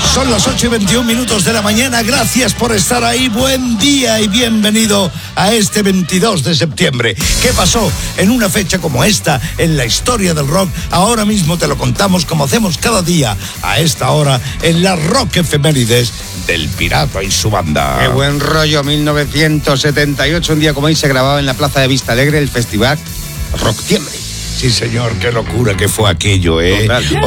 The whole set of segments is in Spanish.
Son las 8:21 de la mañana. Gracias por estar ahí. Buen día y bienvenido a este 22 de septiembre. ¿Qué pasó en una fecha como esta en la historia del rock? Ahora mismo te lo contamos como hacemos cada día a esta hora en la Rock Efemérides del Pirata y su banda. Qué buen rollo, 1978, un día como hoy se grababa en la Plaza de Vista Alegre el festival Rocktiembre. Sí, señor, qué locura que fue aquello, ¿eh?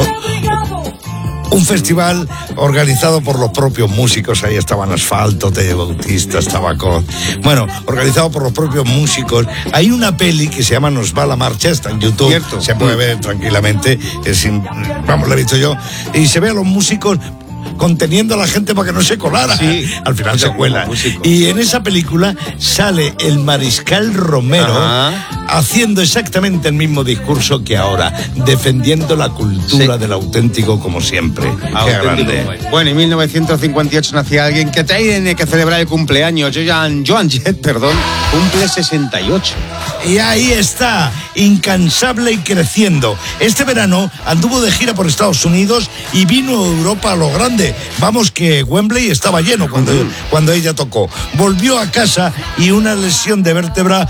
Un festival organizado por los propios músicos. Ahí estaban Asfalto, Teddy Bautista, estaba con... Bueno, organizado por los propios músicos. Hay una peli que se llama Nos va la marcha, está en YouTube. Cierto. Se puede ver tranquilamente. Vamos, la he visto yo. Y se ve a los músicos conteniendo a la gente para que no se colara. Sí. Al final se cuela. Y en esa película sale el Mariscal Romero haciendo exactamente el mismo discurso que ahora, defendiendo la cultura del auténtico como siempre. Qué grande. Bueno, en 1958 nacía alguien que tiene que celebrar el cumpleaños. Joan Jett, cumple 68. Y ahí está, incansable y creciendo. Este verano anduvo de gira por Estados Unidos y vino a Europa a lo grande. Vamos, que Wembley estaba lleno cuando ella tocó. Volvió a casa y una lesión de vértebra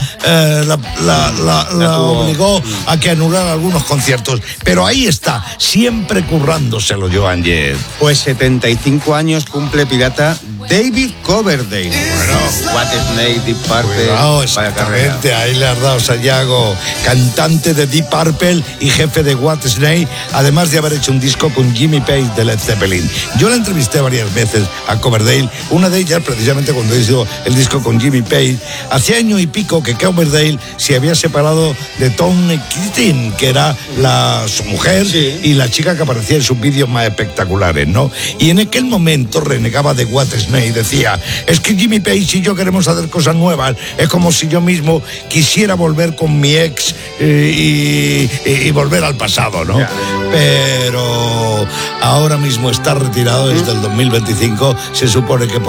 la obligó a que anulara algunos conciertos. Pero ahí está, siempre currándoselo Joan Jett. Pues 75 años cumple pirata David Coverdale. Bueno, What Snake, Deep Purple. Cuidado, exactamente, ahí le has dado, Sayago. Cantante de Deep Purple y jefe de What Snake, además de haber hecho un disco con Jimmy Page de Led Zeppelin. Yo la entrevisté varias veces a Coverdale, una de ellas precisamente cuando hizo el disco con Jimmy Page. Hace año y pico que Coverdale se había separado de Tony Keating, que era su mujer, sí, y la chica que aparecía en sus vídeos más espectaculares, ¿no? Y en aquel momento renegaba de What Snake y decía, es que Jimmy Page y yo queremos hacer cosas nuevas, es como si yo mismo quisiera volver con mi ex y volver al pasado, ¿no? Pero ahora mismo está retirado desde el 2025, se supone que